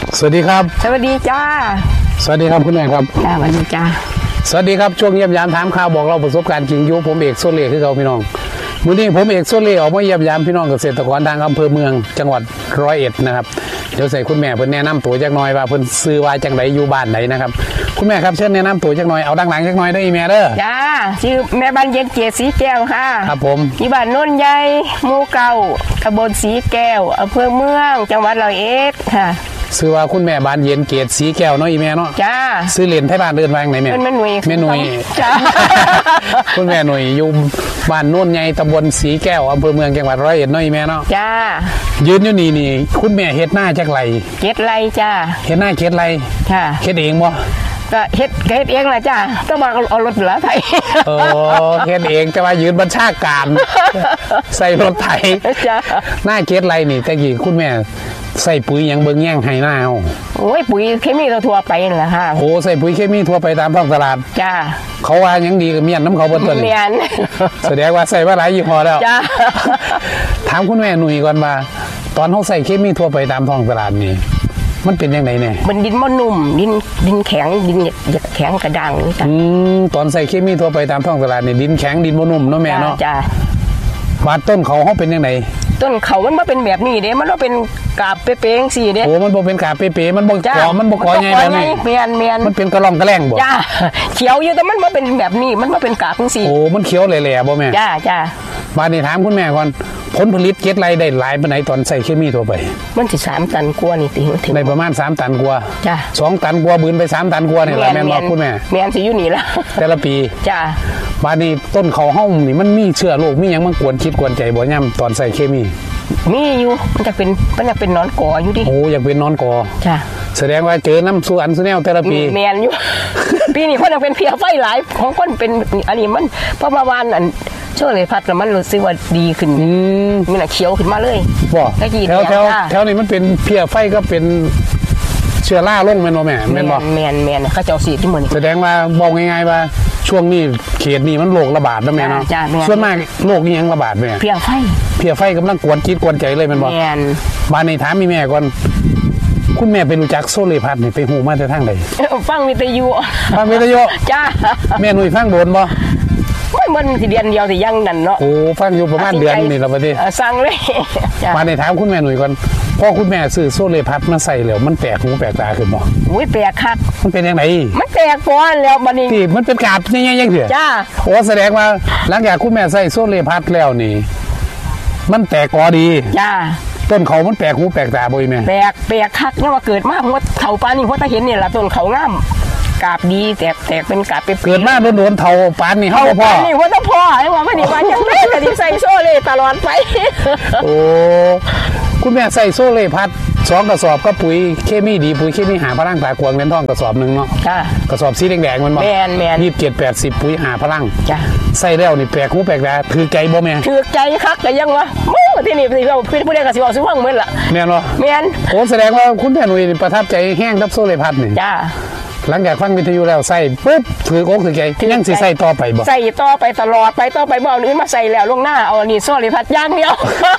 สวัสดีครับสวัสดีจ้าสวัสดีครับคุณแม่ครับสวัสดีจ้าสวัสดีครับช่วงเยี่ยมยามถามข่าวบอกเราประสบการณ์จริงอยู่ผมเอกโซเล่คือเขาพี่น้องมื้อนี้ผมเอกโซเล่ออกมาเยี่ยมยามพี่น้องเกษตรกรทางอำเภอเมืองจังหวัด101นะครับเดี๋ยวใส่คุณแม่เพิ่นแนะนำตัวจักหน่อยว่าเพิ่นซื้อว่าจังไดอยู่บ้านไหนนะครับคุณแม่ครับเชิญแนะนำตัวจักหน่อยเอาดังหลังจักหน่อยได้อีแม่เด้อจ้าชื่อแม่บ้านเย็นเกียรติสีแก้วค่ะครับผมที่บ้านโน่นใหญ่หมู่เก่าตำบลสีแก้วอำเภอเมืองจังหวัด101ค่ะซื้อว่าคุณแม่บ้านเย็นเกียรติสีแก้วเนาะอีแม่เนาะจ้าซื้อเหรียญไทยบ้านเดินวางไหนแม่เป็นแม่หนุ่ยแม่หนุ่ยจ้าคุณแม่หนุ่ยอยู่บ้านโน่นใหญ่ตำบลสีแก้วอำเภอเมืองจังหวัด101เนาะอีแม่เนาะจ้ายืนอยู่นี่คุณแม่เฮ็ดหน้าจักไรเฮ็ดไรจ้าเฮ็ดหน้าเฮ็ดไรค่ะเฮ็ดเองบ่ก็เฮ็ดเองแหละจ้าต้องมาเอารถเหลือไทยโอ้เฮ็ดเองแต่ว่ายืนบัญชาการใส่รถไถจ้าหน้าเฮ็ดไรนี่แต่กี้คุณแม่ใส่ปุ๋ยยังเบิ่งแย่งให้หน้าเอาโอ้ยปุ๋ยเคมีทั่วไปนั่นแหละค่ะโอ้ใส่ปุ๋ยเคมีทั่วไปตามท้องตลาดจ้าเขาว่ายังดีกับเมียนน้ำเขาเบิ่นตัวนี้เมียนแสดงว่าใส่ว่าหลายยี่ห้อแล้วจ้าถามคุณแม่หนุ่ยก่อนว่าตอนเขาใส่เคมีทั่วไปตามท้องตลาดนี่มันเป็นยังไงเนี่ยมันดินมันนุ่มดินแข็งดินแข็งกระด้างนี่จ้ะตอนใส่เคมีทั่วไปตามท้องตลาดนี่ดินแข็งดินบ่นุ่มเนาะแม่เนาะจ้าว่าต้นเขาเป็นยังไงต้นเขามันบ่เป็นแบบนี้เด้มันบ่เป็นกาบเป๊ะๆสิเด้โอ้มันบ่เป็นกาบเป๊ะๆมันบ่กอมันบ่กอใหญ่แบบนี้แม่นมันเป็นกระรองกระแรงบ่จ้าเขียวอยู่แต่มันบ่เป็นแบบนี้มันบ่เป็นกาบจังซี่โอ้มันเขียวแหล่ๆบ่แม่จ้ามานี่ถามคุณแม่ก่อนผลผลิตเก็ดไรได้หลายปานไหนตอนใส่เคมีทั่วไปมันสิ3ตันกว่านี่ถึงได้ประมาณ3ตันกว่าจ้า 2ตันกว่าบืนไป3ตันกว่านี่แหละแม่นบ่คุณแม่แม่นสิอยู่นี่ล่ะแต่ละปีจ้าบาดนี้ต้นเขาเฮานี่มันมีเชื้อโรคมีหยังมากวนคิดกวนใจบ่ย่ำตอนใส่เคมีมีอยู่มันจะเป็นนอนกออยู่ดิโอ้อยากเป็นนอนกอจ้าแสดงว่าเจอน้ำสุอันสุแนวแต่ละปีแม่นอยู่ ปีนี้คนยังเป็นเพียไฟหลายของคนเป็นอันนี้มันเพราะวานอันช่วงเลยพัดแล้วมันรู้สึกว่าดีขึ้นมันเขียวขึ้นมาเลยบ่แถวนี้มันเป็นเพียไฟก็เป็นเชื้อราลงแม่นบ่แม่แม่นบ่แม่นเขาเจ้าสีที่มื้อนี้แสดงว่าบอกง่ายๆว่าช่วงนี้เขตนี้มันโรคระบาดนะแม่เนาะส่วนมากโรคนี้ยังระบาดแม่เพียไฟกำลังกวนคิดกวนใจเลยแม่นบ่บ้านนี้ถามมีแม่ก่อนคุณแม่ไปรู้จักโซเลพัดนี่ไปหูมาแต่ทางใดฟังวิทยุจ้าแม่หนุ่ยฟังโดนบ่มันสิเดือนเดียวสิยังนั่นเนาะโอ้ฟังอยู่ประมาณเดือนนี่ละบัดนี้สั่งเลยมาในถามคุณแม่หนุ่ยก่อนพอคุณแม่ซื้อโซเลพัดมาใส่แล้วมันแปลกหูแปลกตาขึ้นบ่อุ้ยแปลกคักมันเป็นยังไงมันแปลกปอนแล้วบัดนี้ที่มันเป็นกาบใหญ่ๆจังซี่จ้าโอ้แสดงว่าหลังจากคุณแม่ใส่โซเลพัดแล้วนี่มันแตกกอดีจ้าต้นเขามันแปลกหูแปลกตาบ่อีแม่แปลกคักเนี่ยว่าเกิดมาเพราะว่าเขาปานนี่เพราะถ้าเห็นนี่ล่ะต้นเขางามกาบดีแตกเป็นกาบเกิดมาโดนเท่าปานนี่เฮาพ่อนี่ว่าต้องพ่อไอ้ว่าไม่ได้ว่าจังได๋ก็สิใส่โซเล่ตลอดไปโอ้คุณแม่ใส่โซเล่พัด2กระสอบก็ปุ๋ยเคมีดีปุ๋ยเคมีหาพลังตากวางเงินทองกระสอบนึงเนาะจ้ากระสอบสีแดงๆมันบ่แม่น 27 80ปุ๋ยหาพลังจ้าใส่แล้วนี่แปลกหูแปลกตาถือใจบ่แม่ถือใจคักก็ยังวะที่นี่สิว่าผู้ใดก็สิเว้าสิฟังเหมือนล่ะแม่นบ่แม่นโอ้แสดงว่าคุณแม่หนุ่ยประทับใจแห้งกับโซเล่พัดนี่จ้าหลังจากฟังวิทยุแล้วใส่ปุ๊บถือโอ๊กถือใจยังสิใส่ต่อไปบ่ใส่ต่อไปตลอดไปต่อไปบ่เอาอื่นมาใส่แล้วลงหน้าเอานี่โซเล่พัดอย่างเดียว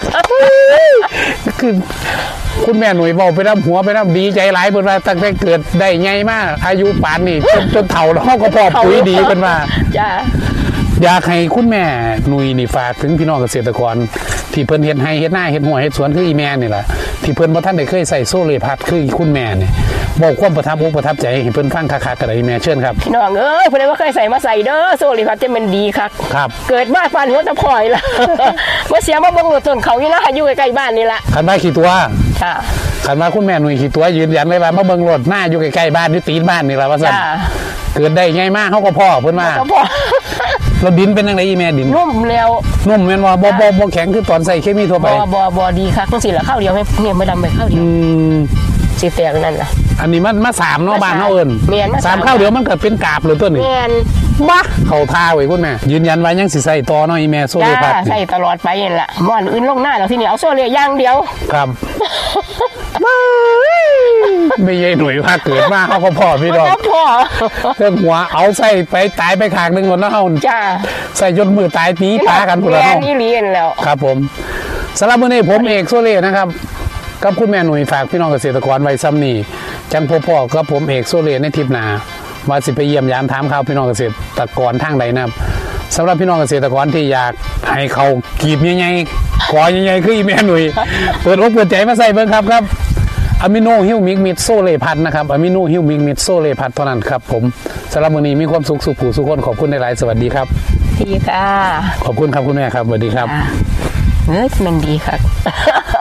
คือคุณแม่หนุ่ยบอกไปน้ำหัวไปน้ำดีใจหลายเพิ่นว่าตั้งแต่เกิดได้ไงมากอายุป่านนี่จนเฒ่าแล้วก็พอปุ๋ยดีเพิ่นว่าจ้าอยากให้คุณแม่หนุ่ยนี่ฝากถึงพี่น้องเกษตรกรที่เพิ่นเฮ็ดให้เฮ็ดหน้าเฮ็ดหัวเฮ็ดสวนคืออีแม่นี่แหละที่เพิ่นบ่ทันได้เคยใส่โซเลพัดคือคุณแม่นี่บอกความประทับใจให้เพิ่นฟังคักๆกันได้แม่เชิญครับพี่น้องเอ้ยเพิ่นว่าเคยใส่มาใส่เด้อโซเลพัดจะมันดีคักครับเกิดมาปานหัวตะพอยล่ะบ่เสียมาเบิ่งต้นเขาอยู่นะอยู่ใกล้ๆบ้านนี่ล่ะคันว่าขี้ตัวค่ะคันว่าคุณแม่หนุ่ยขี้ตัวยืนยันเลยว่ามาเบิ่งรถหน้าอยู่ใกล้ๆบ้านอยู่ตีนบ้านนี่ล่ะว่าซั่นเกิดได้ไงมาเฮาก็พ่อเพิ่นว่าเราดินเป็นจังได๋อีแม่ดินนุ่มแล้วนุ่มแม่นว่าบ่แข็งคือตอนใส่เคมีทั่วไปบ่ดีคักจังซี่ล่ะข้าวเดียวให้เนี่ยไม่ดำไปข้าวเดียวสิแตกนั่นล่ะอันนี้มันมา3เนาะบ้านเฮาเอิ้น3ข้าวเดียวมันก็เป็นกาบเลยต้นนี่แม่นบ้าเข้าท่าไว้คุณแม่ยืนยันว่ายังสิใส่ต่อเนาะอีแม่โซเลพัดใส่ตลอดไปนั่นล่ะม่อนอื่นลงหน้าแล้วที่นี่เอาโซเลอย่างเดียวครับไม่ใช่หน่วยว่าเกิดมาเฮาก็พ่อพี่น้องเครื่องหัวเอาใส่ไปตายไปข้างนึงหมดเนาะเฮาจ้าใส่จนมือตายตีปากันพุ่นแล้วนี่เรียนแล้วครับผมสำหรับมื้อนี้ผมเอกโซเล่นะครับกับคุณแม่หนุ่ยฝากพี่น้องเกษตรกรไว้ซ้ำนี่จังพ่อกับผมเอกโซเลในทริปหน้ามาสิไปเยี่ยมยามถามข่าวพี่น้องเกษตรกรทางใดนะครับสำหรับพี่น้องเกษตรกรที่อยากให้เขากีบใหญ่ๆขอใหญ่ๆคืออีแม่หนุ่ยเปิดอกเปิดใจมาใส่เบิ่งครับอะมิโนฮิวมิกมิดโซเลพัดนะครับอะมิโนฮิวมิกมิดโซเลพัดเท่านั้นครับผมสำหรับมื้อนี้มีความสุขสุขผู้สุขคนขอบคุณหลายๆสวัสดีครับดีค่ะขอบคุณครับคุณแม่ครับสวัสดีครับมันดีค่ะ